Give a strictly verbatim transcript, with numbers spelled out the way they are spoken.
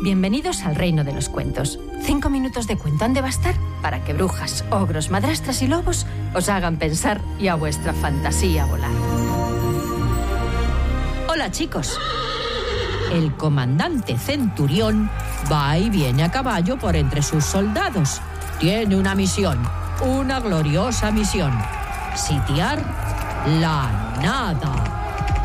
Bienvenidos al reino de los cuentos. Cinco minutos de cuento han de bastar para que brujas, ogros, madrastras y lobos os hagan pensar y a vuestra fantasía volar. Hola, chicos. El comandante Centurión va y viene a caballo por entre sus soldados. Tiene una misión, una gloriosa misión: sitiar la nada.